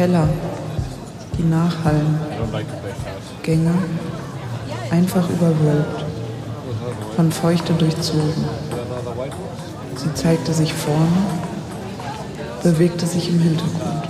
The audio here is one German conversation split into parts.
Keller, die nachhallen, Gänge, einfach überwölbt, von Feuchte durchzogen. Sie zeigte sich vorne, bewegte sich im Hintergrund.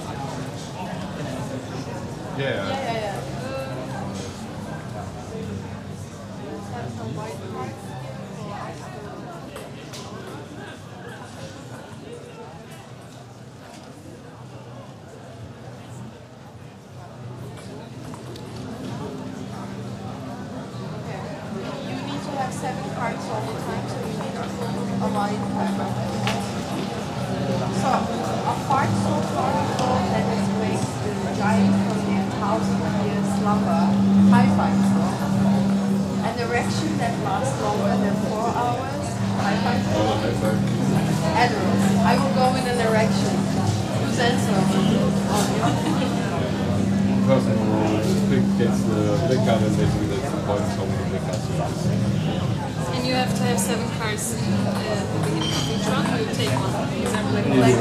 And you have to have 7 cards in the beginning of each one. You take one. For example, like black.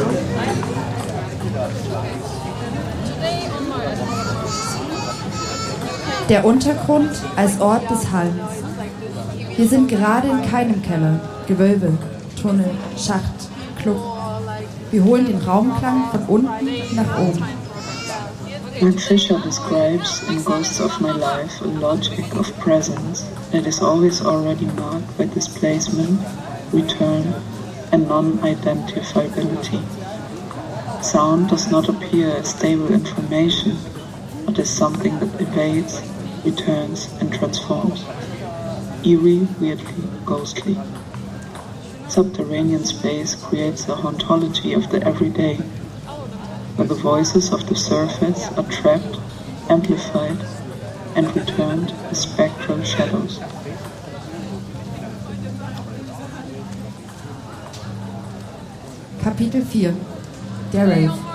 Today on Mars. Der Untergrund als Ort des Hallens. Wir sind gerade in keinem Keller, Gewölbe, Tunnel, Schacht, Club. Wir holen den Raumklang von unten nach oben. Mark Fisher describes in Ghosts of My Life a logic of presence that is always already marked by displacement, return, and non-identifiability. Sound does not appear as stable information, but as something that evades, returns, and transforms. Eerie, weirdly, ghostly. Subterranean space creates a hauntology of the everyday, where the voices of the surface are trapped, amplified, and returned as spectral shadows. Kapitel 4. Der Rave.